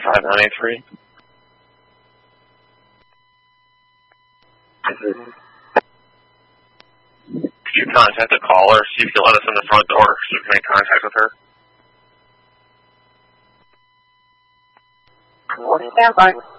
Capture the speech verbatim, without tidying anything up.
five nine eight three. Could you contact the caller, see if you let us in the front door so we can make contact with her? Stand by.